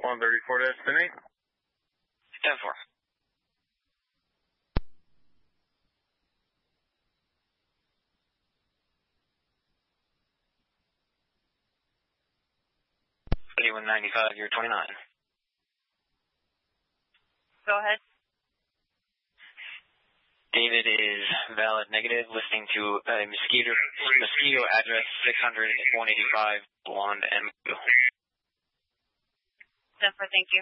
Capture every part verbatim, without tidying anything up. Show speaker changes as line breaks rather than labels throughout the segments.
one thirty-four to estimate.
ten four. eighty-one ninety-five, you're twenty-nine.
Go ahead.
David is valid negative, listening to a mosquito mosquito address six hundred, one eighty-five, Blonde M Q.
ten four, thank you.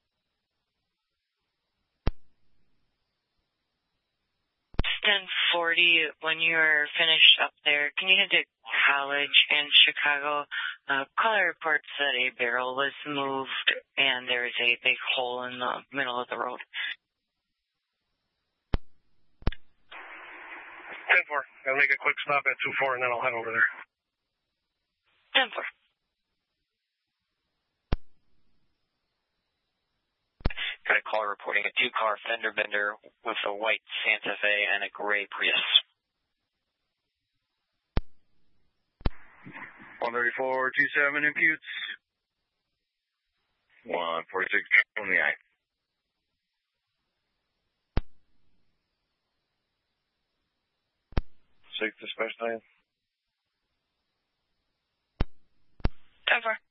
ten forty, when you're finished up there, can you head to College in Chicago? Uh, caller reports that a barrel was moved and there is a big hole in the middle of the road.
ten four. I'll make a quick stop at two four and then I'll head over there.
ten four.
Got a caller reporting a two-car fender bender with a white Santa Fe and a gray Prius.
one thirty-four two seven imputes. one forty-six on the eye.
Six dispatch nine.
ten four.